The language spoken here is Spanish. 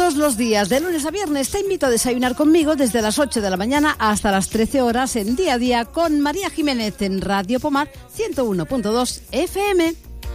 Todos los días, de lunes a viernes, te invito a desayunar conmigo desde las 8 de la mañana hasta las 13 horas en Día a Día con María Jiménez en Radio Pomar 101.2 FM.